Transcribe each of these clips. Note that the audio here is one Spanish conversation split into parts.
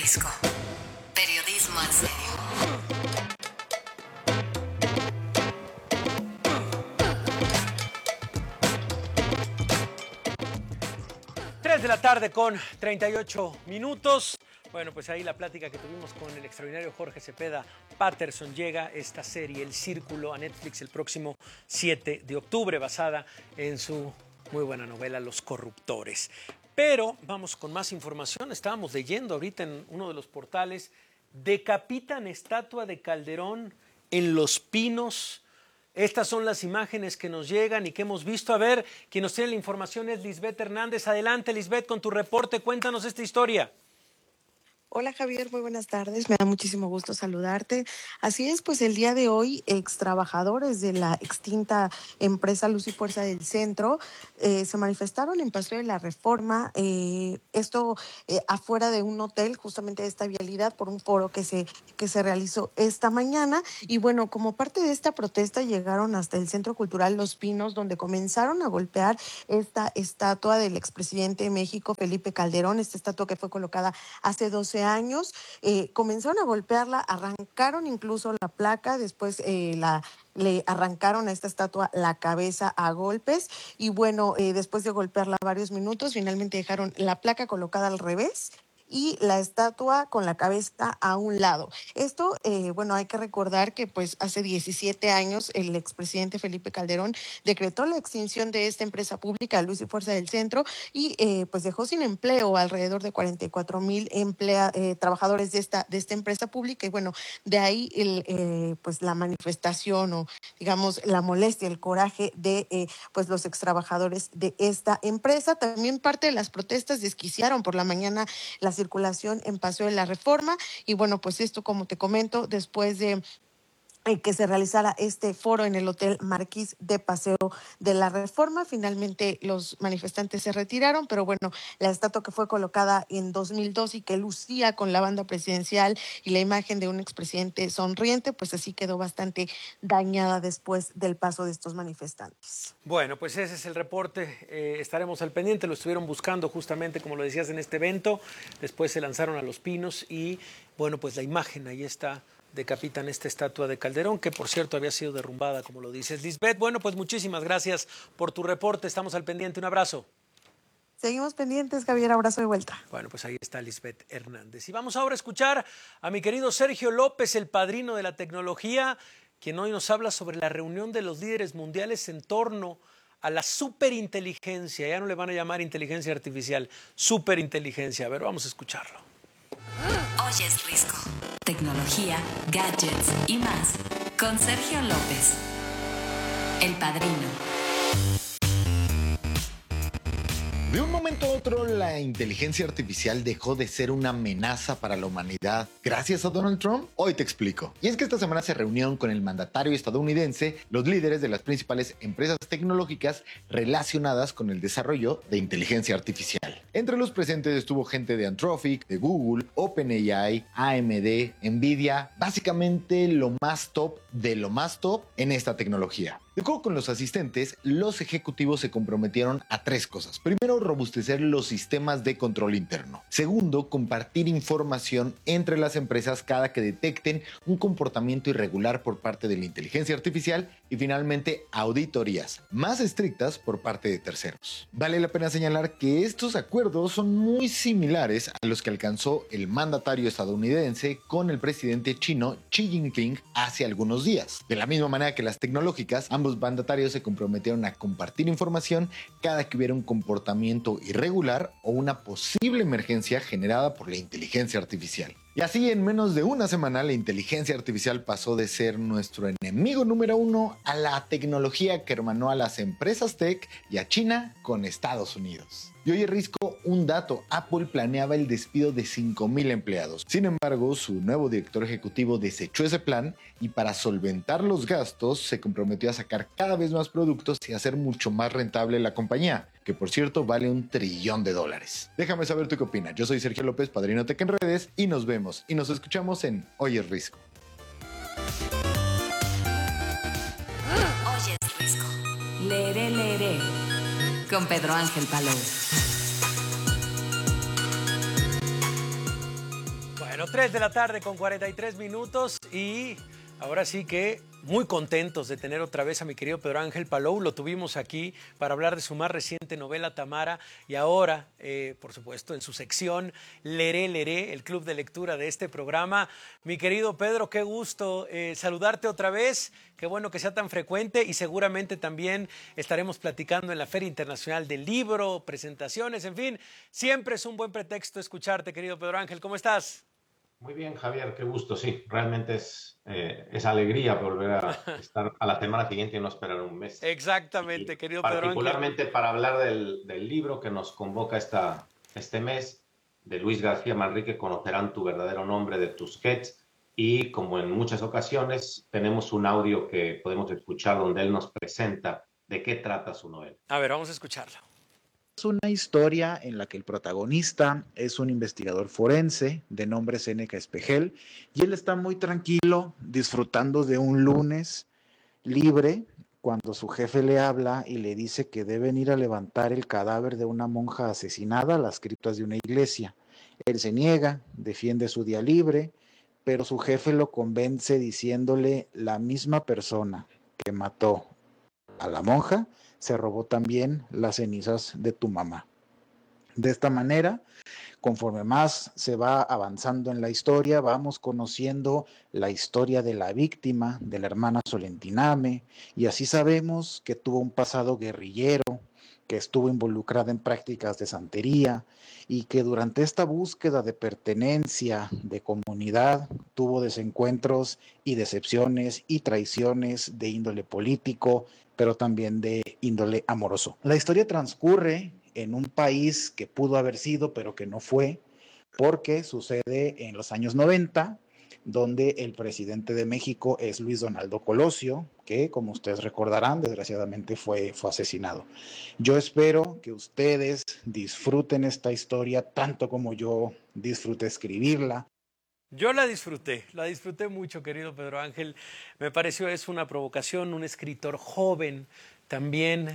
Risco. Periodismo en serio. 3 de la tarde con 38 minutos. Bueno, pues ahí la plática que tuvimos con el extraordinario Jorge Cepeda Patterson. Llega esta serie, El Círculo, a Netflix el próximo 7 de octubre, basada en su muy buena novela Los Corruptores. Pero vamos con más información. Estábamos leyendo ahorita en uno de los portales: decapitan estatua de Calderón en Los Pinos. Estas son las imágenes que nos llegan y que hemos visto. A ver, quien nos tiene la información es Lisbeth Hernández. Adelante, Lisbeth, con tu reporte. Cuéntanos esta historia. Hola Javier, muy buenas tardes, me da muchísimo gusto saludarte. Así es, pues el día de hoy, ex trabajadores de la extinta empresa Luz y Fuerza del Centro se manifestaron en Paseo de la Reforma, afuera de un hotel, justamente de esta vialidad, por un foro que se realizó esta mañana. Y bueno, como parte de esta protesta llegaron hasta el Centro Cultural Los Pinos, donde comenzaron a golpear esta estatua del expresidente de México, Felipe Calderón, esta estatua que fue colocada hace 12 años. Comenzaron a golpearla, arrancaron incluso la placa, después le arrancaron a esta estatua la cabeza a golpes y bueno, después de golpearla varios minutos, finalmente dejaron la placa colocada al revés y la estatua con la cabeza a un lado. Esto, bueno, hay que recordar que pues hace 17 años el expresidente Felipe Calderón decretó la extinción de esta empresa pública, Luz y Fuerza del Centro, y pues dejó sin empleo alrededor de 44,000 trabajadores de esta empresa pública. Y bueno, de ahí pues la manifestación o digamos la molestia, el coraje de pues los extrabajadores de esta empresa. También parte de las protestas desquiciaron por la mañana la circulación en Paseo de la Reforma. Y bueno, pues esto, como te comento, después de que se realizara este foro en el Hotel Marquis de Paseo de la Reforma. Finalmente los manifestantes se retiraron, pero bueno, la estatua que fue colocada en 2002 y que lucía con la banda presidencial y la imagen de un expresidente sonriente, pues así quedó bastante dañada después del paso de estos manifestantes. Bueno, pues ese es el reporte. Estaremos al pendiente. Lo estuvieron buscando justamente, como lo decías, en este evento. Después se lanzaron a Los Pinos y bueno, pues la imagen ahí está. Decapitan esta estatua de Calderón, que por cierto había sido derrumbada, como lo dices, Lisbeth. Bueno, pues muchísimas gracias por tu reporte. Estamos al pendiente. Un abrazo. Seguimos pendientes, Javier. Abrazo de vuelta. Bueno, pues ahí está Lisbeth Hernández. Y vamos ahora a escuchar a mi querido Sergio López, el padrino de la tecnología, quien hoy nos habla sobre la reunión de los líderes mundiales en torno a la superinteligencia. Ya no le van a llamar inteligencia artificial, superinteligencia. A ver, vamos a escucharlo. Hoy es Risco. Tecnología, gadgets y más con Sergio López, el padrino. De un momento a otro, la inteligencia artificial dejó de ser una amenaza para la humanidad gracias a Donald Trump. Hoy te explico. Y es que esta semana se reunieron con el mandatario estadounidense los líderes de las principales empresas tecnológicas relacionadas con el desarrollo de inteligencia artificial. Entre los presentes estuvo gente de Anthropic, de Google, OpenAI, AMD, Nvidia, básicamente lo más top de lo más top en esta tecnología. De acuerdo con los asistentes, los ejecutivos se comprometieron a 3 cosas. Primero, robustecer los sistemas de control interno. Segundo, compartir información entre las empresas cada que detecten un comportamiento irregular por parte de la inteligencia artificial. Y finalmente, auditorías más estrictas por parte de terceros. Vale la pena señalar que estos acuerdos son muy similares a los que alcanzó el mandatario estadounidense con el presidente chino Xi Jinping hace algunos días. De la misma manera que las tecnológicas, ambos mandatarios se comprometieron a compartir información cada que hubiera un comportamiento irregular o una posible emergencia generada por la inteligencia artificial. Y así, en menos de una semana, la inteligencia artificial pasó de ser nuestro enemigo número 1 a la tecnología que hermanó a las empresas tech y a China con Estados Unidos. Y hoy risco un dato: Apple planeaba el despido de 5,000 empleados. Sin embargo, su nuevo director ejecutivo desechó ese plan y para solventar los gastos se comprometió a sacar cada vez más productos y hacer mucho más rentable la compañía, que por cierto vale $1 trillón. Déjame saber tú qué opinas. Yo soy Sergio López, padrino Tech en redes, y nos vemos y nos escuchamos en Hoy es Risco. Hoy es Risco. Leeré con Pedro Ángel Palou. Bueno, 3 de la tarde con 43 minutos y ahora sí que muy contentos de tener otra vez a mi querido Pedro Ángel Palou. Lo tuvimos aquí para hablar de su más reciente novela Tamara y ahora, por supuesto, en su sección Leré, el club de lectura de este programa. Mi querido Pedro, qué gusto saludarte otra vez. Qué bueno que sea tan frecuente y seguramente también estaremos platicando en la Feria Internacional del Libro, presentaciones, en fin. Siempre es un buen pretexto escucharte, querido Pedro Ángel. ¿Cómo estás? Muy bien, Javier, qué gusto, sí. Realmente es alegría volver a estar a la semana siguiente y no esperar un mes. Exactamente, Y querido Pedro Ángel. particularmente para hablar del libro que nos convoca este mes, de Luis García Manrique, Conocerán tu verdadero nombre, de Tusquets. Y como en muchas ocasiones, tenemos un audio que podemos escuchar donde él nos presenta de qué trata su novela. A ver, vamos a escucharlo. Es una historia en la que el protagonista es un investigador forense de nombre Séneca Espejel y él está muy tranquilo disfrutando de un lunes libre cuando su jefe le habla y le dice que deben ir a levantar el cadáver de una monja asesinada a las criptas de una iglesia. Él se niega, defiende su día libre, pero su jefe lo convence diciéndole: la misma persona que mató a la monja se robó también las cenizas de tu mamá. De esta manera, conforme más se va avanzando en la historia, vamos conociendo la historia de la víctima, de la hermana Solentiname, y así sabemos que tuvo un pasado guerrillero, que estuvo involucrada en prácticas de santería y que durante esta búsqueda de pertenencia, de comunidad, tuvo desencuentros y decepciones y traiciones de índole político, pero también de índole amoroso. La historia transcurre en un país que pudo haber sido, pero que no fue, porque sucede en los años 90, donde el presidente de México es Luis Donaldo Colosio, que, como ustedes recordarán, desgraciadamente fue asesinado. Yo espero que ustedes disfruten esta historia tanto como yo disfruté escribirla. Yo la disfruté mucho, querido Pedro Ángel. Me pareció es una provocación, un escritor joven también.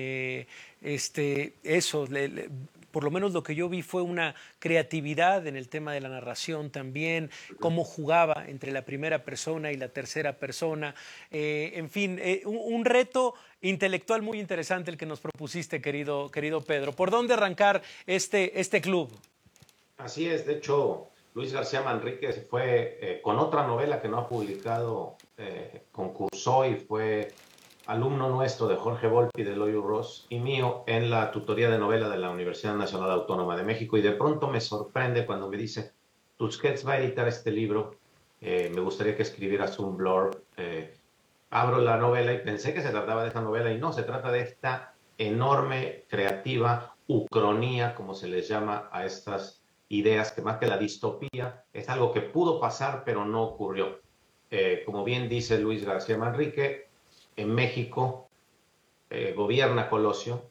Por lo menos lo que yo vi fue una creatividad en el tema de la narración también, cómo jugaba entre la primera persona y la tercera persona. En fin, un reto intelectual muy interesante el que nos propusiste, querido Pedro. ¿Por dónde arrancar este club? Así es, de hecho, Luis García Manrique fue con otra novela que no ha publicado, concursó y fue alumno nuestro de Jorge Volpi, de Eloy Ross y mío en la tutoría de novela de la Universidad Nacional Autónoma de México, y de pronto me sorprende cuando me dice: Tusquets va a editar este libro, me gustaría que escribieras un blurb. Abro la novela y pensé que se trataba de esta novela y no, se trata de esta enorme, creativa ucronía, como se les llama a estas ideas, que más que la distopía es algo que pudo pasar pero no ocurrió. Como bien dice Luis García Manrique, en México gobierna Colosio.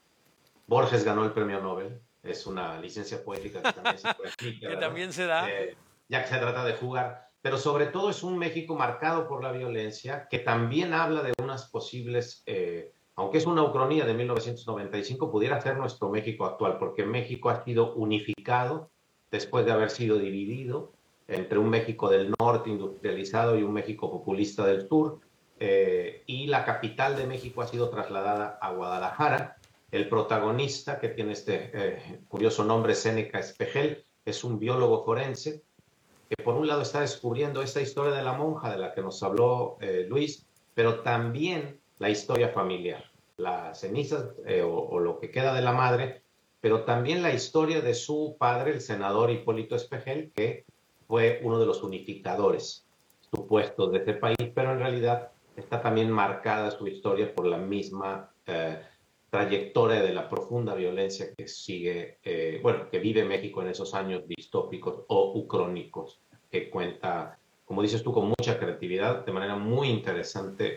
Borges ganó el premio Nobel. Es una licencia poética que también se practica, que también se da. Ya que se trata de jugar. Pero sobre todo es un México marcado por la violencia, que también habla de unas posibles, aunque es una ucronía de 1995, pudiera ser nuestro México actual, porque México ha sido unificado después de haber sido dividido entre un México del norte industrializado y un México populista del sur. Y la capital de México ha sido trasladada a Guadalajara. El protagonista, que tiene este curioso nombre, Séneca Espejel, es un biólogo forense que por un lado está descubriendo esta historia de la monja de la que nos habló Luis, pero también la historia familiar, las cenizas o lo que queda de la madre, pero también la historia de su padre, el senador Hipólito Espejel, que fue uno de los unificadores supuestos de este país, pero en realidad está también marcada su historia por la misma trayectoria de la profunda violencia que sigue, que vive México en esos años distópicos o ucrónicos, que cuenta, como dices tú, con mucha creatividad, de manera muy interesante,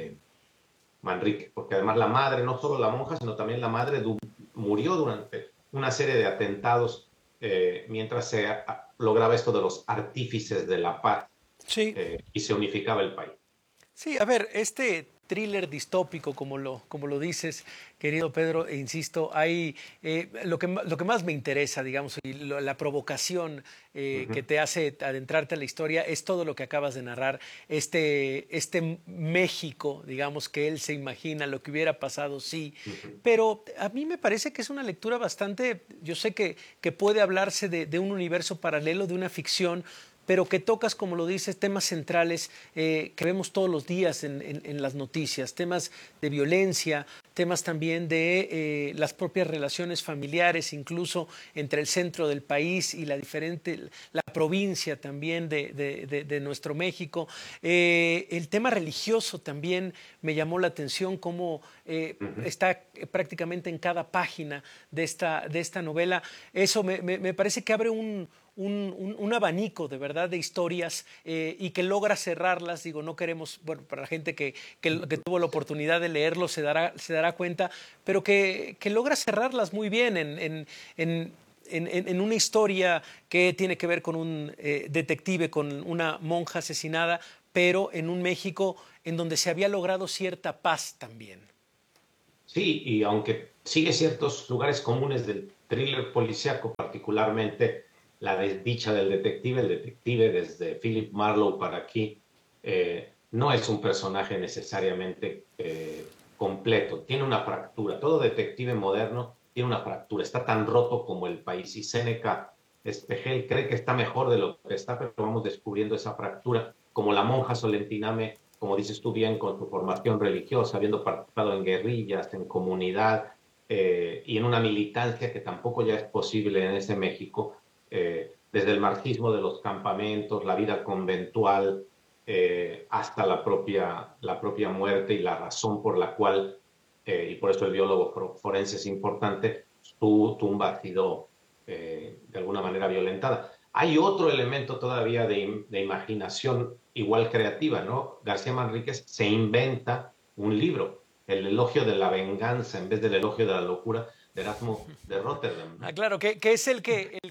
Manrique, porque además la madre, no solo la monja, sino también la madre murió durante una serie de atentados mientras se lograba esto de los artífices de la paz. Sí. Y se unificaba el país. Sí, a ver, thriller distópico, como lo dices, querido Pedro, e insisto, hay lo que más me interesa, digamos, y la provocación que te hace adentrarte a la historia es todo lo que acabas de narrar, este México, digamos, que él se imagina, lo que hubiera pasado, sí, pero a mí me parece que es una lectura bastante, yo sé que puede hablarse de un universo paralelo, de una ficción, pero que tocas, como lo dices, temas centrales que vemos todos los días en las noticias, temas de violencia, temas también de las propias relaciones familiares, incluso entre el centro del país y la provincia también de nuestro México. El tema religioso también me llamó la atención, cómo está prácticamente en cada página de esta novela. Eso me parece que abre un abanico de verdad de historias y que logra cerrarlas. Digo, no queremos, bueno, para la gente que tuvo la oportunidad de leerlo se dará cuenta, pero que logra cerrarlas muy bien en una historia que tiene que ver con un detective, con una monja asesinada, pero en un México en donde se había logrado cierta paz también. Sí, y aunque sigue ciertos lugares comunes del thriller policíaco, particularmente la desdicha del detective, el detective desde Philip Marlowe para aquí, no es un personaje necesariamente completo, tiene una fractura. Todo detective moderno tiene una fractura, está tan roto como el país. Y Séneca Espejel cree que está mejor de lo que está, pero vamos descubriendo esa fractura, como la monja Solentiname, como dices tú bien, con su formación religiosa, habiendo participado en guerrillas, en comunidad y en una militancia que tampoco ya es posible en ese México, desde el marxismo de los campamentos, la vida conventual, hasta la propia muerte y la razón por la cual, y por eso el biólogo forense es importante, su tumba ha sido de alguna manera violentada. Hay otro elemento todavía de imaginación igual creativa, ¿no? García Manríquez se inventa un libro, El elogio de la venganza, en vez del elogio de la locura, de Erasmo de Rotterdam, ¿no? Ah, claro, que es el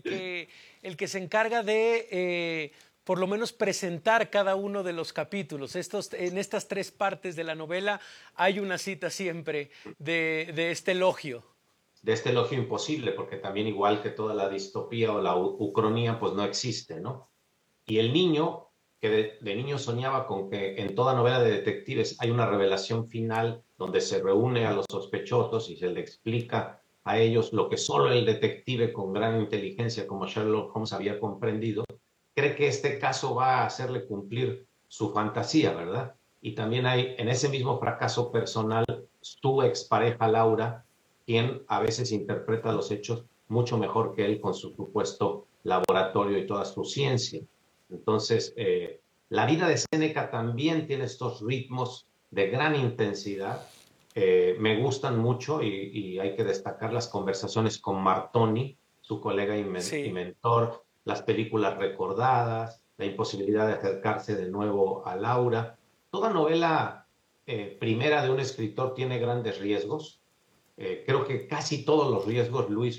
que se encarga de por lo menos presentar cada uno de los capítulos. En estas tres partes de la novela hay una cita siempre de este elogio. De este elogio imposible, porque también igual que toda la distopía o la ucronía, pues no existe, ¿no? Y el niño, que de niño soñaba con que en toda novela de detectives hay una revelación final donde se reúne a los sospechosos y se le explica a ellos lo que solo el detective con gran inteligencia como Sherlock Holmes había comprendido, cree que este caso va a hacerle cumplir su fantasía, ¿verdad? Y también hay en ese mismo fracaso personal su expareja Laura, quien a veces interpreta los hechos mucho mejor que él con su supuesto laboratorio y toda su ciencia. Entonces, la vida de Séneca también tiene estos ritmos de gran intensidad. Me gustan mucho y hay que destacar las conversaciones con Martoni, su colega y Sí. mentor, las películas recordadas, la imposibilidad de acercarse de nuevo a Laura. Toda novela primera de un escritor tiene grandes riesgos. Creo que casi todos los riesgos Luis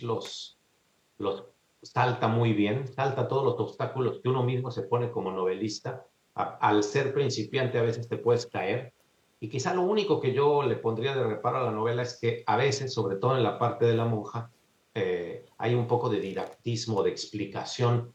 los salta muy bien, salta todos los obstáculos que uno mismo se pone como novelista. Al ser principiante a veces te puedes caer. Y quizá lo único que yo le pondría de reparo a la novela es que a veces, sobre todo en la parte de la monja, hay un poco de didactismo, de explicación,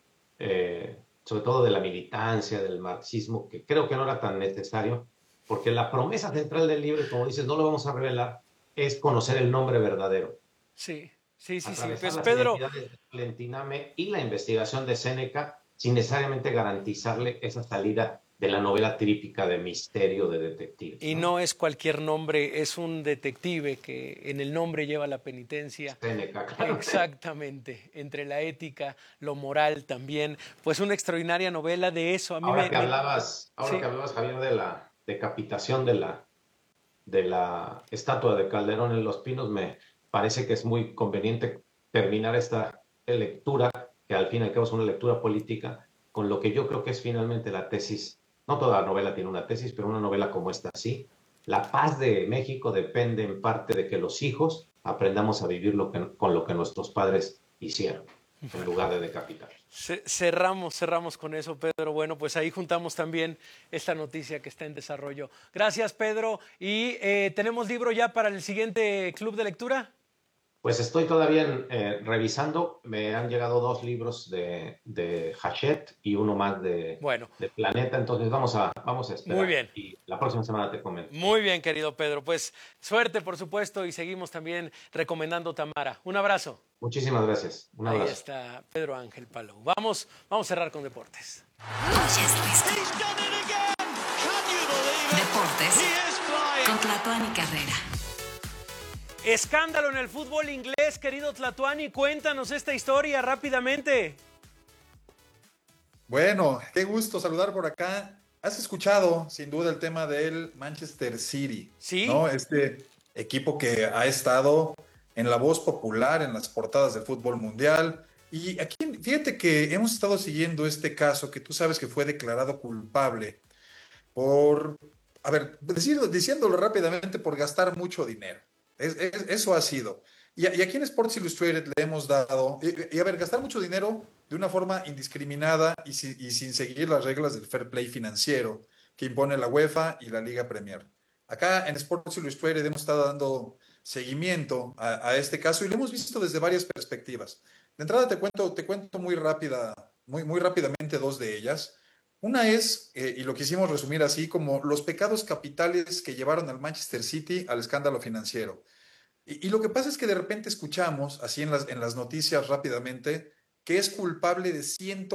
sobre todo de la militancia, del marxismo, que creo que no era tan necesario, porque la promesa central del libro, como dices, no lo vamos a revelar, es conocer el nombre verdadero. Sí, sí, sí, sí. Atravesar Pues las Pedro, identidades de Valentiname y la investigación de Séneca sin necesariamente garantizarle esa salida de la novela típica de misterio de detectives, y ¿no? no es cualquier nombre, es un detective que en el nombre lleva la penitencia. Séneca, claro. Exactamente, entre la ética, lo moral también. Pues una extraordinaria novela de eso. A mí Ahora sí. que hablabas, Javier, de la decapitación de la estatua de Calderón en Los Pinos, me parece que es muy conveniente terminar esta lectura, que al fin y al cabo es una lectura política, con lo que yo creo que es finalmente la tesis. No toda novela tiene una tesis, pero una novela como esta sí. La paz de México depende en parte de que los hijos aprendamos a vivir con lo que nuestros padres hicieron. en lugar de decapitar. Cerramos con eso, Pedro. Bueno, pues ahí juntamos también esta noticia que está en desarrollo. Gracias, Pedro. ¿Y tenemos libro ya para el siguiente club de lectura? Pues estoy todavía revisando. Me han llegado 2 libros de Hachette y uno más de Planeta. Entonces vamos a esperar. Muy bien. Y la próxima semana te comento. Muy bien, querido Pedro. Pues suerte, por supuesto, y seguimos también recomendando Tamara. Un abrazo. Muchísimas gracias. Un abrazo. Ahí está Pedro Ángel Palou. Vamos a cerrar con deportes. Deportes con Tlatuani Carrera. Escándalo en el fútbol inglés, querido Tlatuani. Cuéntanos esta historia rápidamente. Bueno, qué gusto saludar por acá. Has escuchado, sin duda, el tema del Manchester City. Sí. ¿No? Este equipo que ha estado en la voz popular, en las portadas del fútbol mundial. Y aquí, fíjate que hemos estado siguiendo este caso que tú sabes que fue declarado culpable por, diciéndolo rápidamente, por gastar mucho dinero. Eso ha sido. Y aquí en Sports Illustrated le hemos dado, gastar mucho dinero de una forma indiscriminada y sin seguir las reglas del fair play financiero que impone la UEFA y la Liga Premier. Acá en Sports Illustrated hemos estado dando seguimiento a este caso y lo hemos visto desde varias perspectivas. De entrada te cuento muy rápidamente 2 de ellas. Una es, y lo quisimos resumir así, como los pecados capitales que llevaron al Manchester City al escándalo financiero. Y lo que pasa es que de repente escuchamos, así en las noticias rápidamente, que es culpable de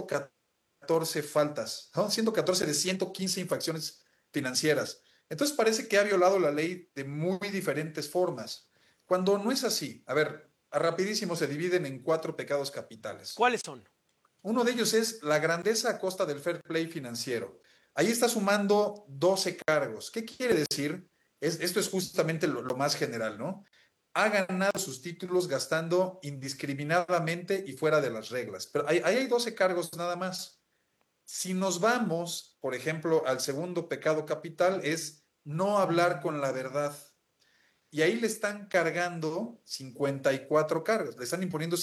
114 faltas, ¿no? 114 de 115 infracciones financieras. Entonces parece que ha violado la ley de muy diferentes formas, cuando no es así. Rapidísimo se dividen en 4 pecados capitales. ¿Cuáles son? Uno de ellos es la grandeza a costa del fair play financiero. Ahí está sumando 12 cargos. ¿Qué quiere decir? Esto es justamente lo más general, ¿no? Ha ganado sus títulos gastando indiscriminadamente y fuera de las reglas. Pero ahí hay 12 cargos nada más. Si nos vamos, por ejemplo, al segundo pecado capital, es no hablar con la verdad. Y ahí le están cargando 54 cargos. Le están imponiendo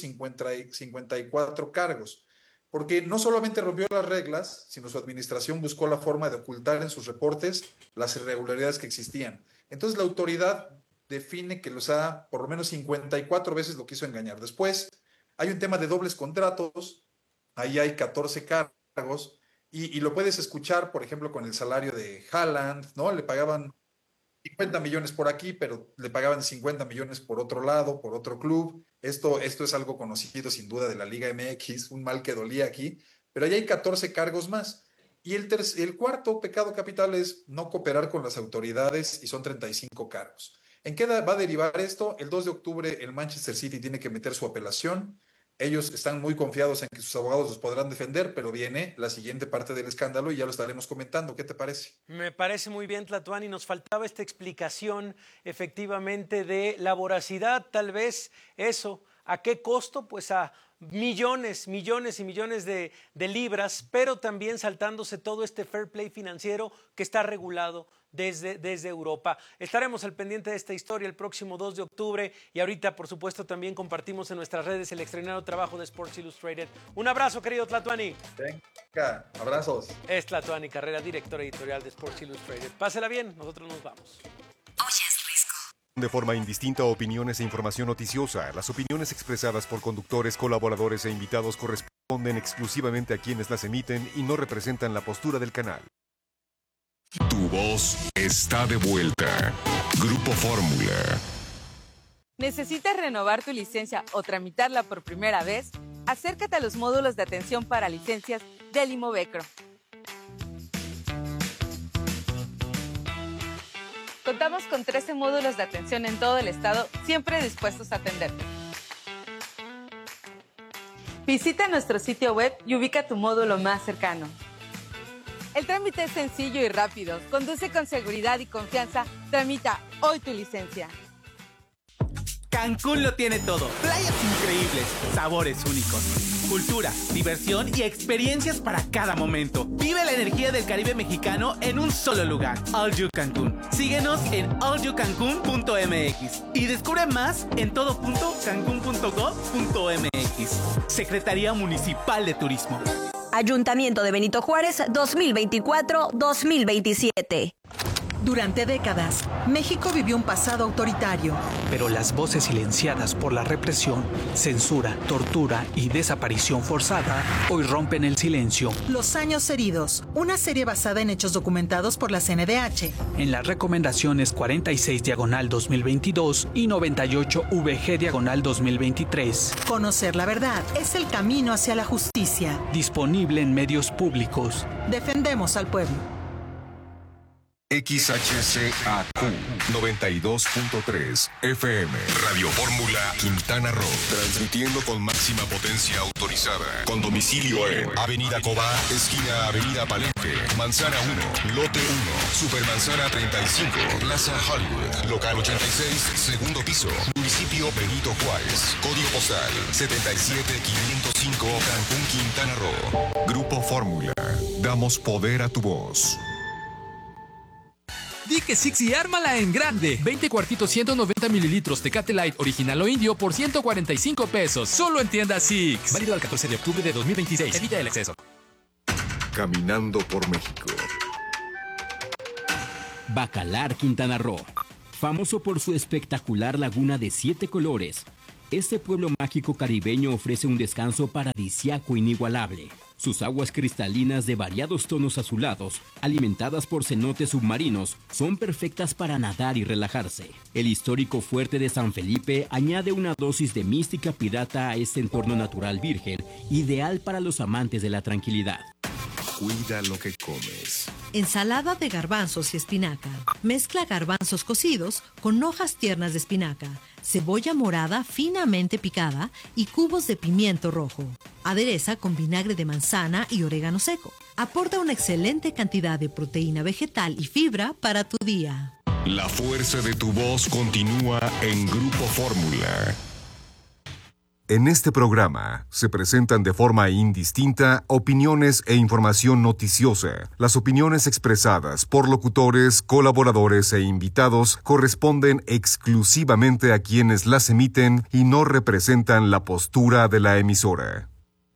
54 cargos. Porque no solamente rompió las reglas, sino su administración buscó la forma de ocultar en sus reportes las irregularidades que existían. Entonces la autoridad define que por lo menos 54 veces lo quiso engañar. Después hay un tema de dobles contratos, ahí hay 14 cargos, y lo puedes escuchar, por ejemplo, con el salario de Haaland, ¿no? Le pagaban 50 millones por aquí, pero le pagaban 50 millones por otro lado, por otro club. Esto es algo conocido sin duda de la Liga MX, un mal que dolía aquí, pero ahí hay 14 cargos más. Y el cuarto pecado capital es no cooperar con las autoridades y son 35 cargos. ¿En qué va a derivar esto? El 2 de octubre el Manchester City tiene que meter su apelación. Ellos están muy confiados en que sus abogados los podrán defender, pero viene la siguiente parte del escándalo y ya lo estaremos comentando. ¿Qué te parece? Me parece muy bien, Tlatuani. Nos faltaba esta explicación, efectivamente, de la voracidad, tal vez eso. ¿A qué costo? Pues a millones y millones de libras, pero también saltándose todo este fair play financiero que está regulado desde Europa. Estaremos al pendiente de esta historia el próximo 2 de octubre y ahorita, por supuesto, también compartimos en nuestras redes el extraordinario trabajo de Sports Illustrated. Un abrazo, querido Tlatuani. Venga, abrazos. Es Tlatuani Carrera, director editorial de Sports Illustrated. Pásela bien, nosotros nos vamos. De forma indistinta, opiniones e información noticiosa. Las opiniones expresadas por conductores, colaboradores e invitados corresponden exclusivamente a quienes las emiten y no representan la postura del canal. Tu voz está de vuelta. Grupo Fórmula. ¿Necesitas renovar tu licencia o tramitarla por primera vez? Acércate a los módulos de atención para licencias del Imovecro. Contamos con 13 módulos de atención en todo el estado, siempre dispuestos a atenderte. Visita nuestro sitio web y ubica tu módulo más cercano. El trámite es sencillo y rápido. Conduce con seguridad y confianza. Tramita hoy tu licencia. Cancún lo tiene todo. Playas increíbles, sabores únicos, cultura, diversión y experiencias para cada momento. Vive la energía del Caribe mexicano en un solo lugar. All You Cancún. Síguenos en allyoucancun.mx y descubre más en todo.cancun.gov.mx. gratis. Secretaría Municipal de Turismo. Ayuntamiento de Benito Juárez 2024-2027. Durante décadas, México vivió un pasado autoritario. Pero las voces silenciadas por la represión, censura, tortura y desaparición forzada hoy rompen el silencio. Los años heridos, una serie basada en hechos documentados por la CNDH. En las recomendaciones 46/2022 y 98-VG/2023. Conocer la verdad es el camino hacia la justicia. Disponible en medios públicos. Defendemos al pueblo. XHCAQ 92.3 FM Radio Fórmula Quintana Roo, transmitiendo con máxima potencia autorizada, con domicilio en Avenida Cobá, esquina Avenida Palenque, Manzana 1, Lote 1, Supermanzana 35, Plaza Hollywood, local 86, segundo piso, municipio Benito Juárez, código postal 77505, Cancún, Quintana Roo. Grupo Fórmula, damos poder a tu voz. Di que Six y ármala en grande. 20 cuartitos 190 mililitros Tecate Light original o indio por 145 pesos. Solo en tienda Six. Válido al 14 de octubre de 2026. Evita el exceso. Caminando por México. Bacalar, Quintana Roo. Famoso por su espectacular laguna de 7 colores, este pueblo mágico caribeño ofrece un descanso paradisíaco inigualable. Sus aguas cristalinas de variados tonos azulados, alimentadas por cenotes submarinos, son perfectas para nadar y relajarse. El histórico fuerte de San Felipe añade una dosis de mística pirata a este entorno natural virgen, ideal para los amantes de la tranquilidad. Cuida lo que comes. Ensalada de garbanzos y espinaca. Mezcla garbanzos cocidos con hojas tiernas de espinaca, cebolla morada finamente picada y cubos de pimiento rojo. Adereza con vinagre de manzana y orégano seco. Aporta una excelente cantidad de proteína vegetal y fibra para tu día. La fuerza de tu voz continúa en Grupo Fórmula. En este programa se presentan de forma indistinta opiniones e información noticiosa. Las opiniones expresadas por locutores, colaboradores e invitados corresponden exclusivamente a quienes las emiten y no representan la postura de la emisora.